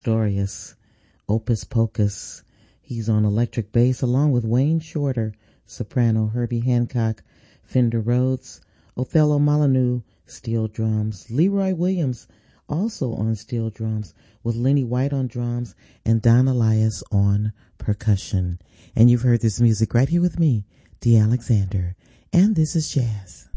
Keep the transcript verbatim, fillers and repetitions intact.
Dorius, Opus Pocus. He's on electric bass along with Wayne Shorter, soprano, Herbie Hancock, Fender Rhodes, Othello Molyneux, steel drums, Leroy Williams also on steel drums, with Lenny White on drums and Don Elias on percussion. And you've heard this music right here with me, Dee Alexander, and this is jazz.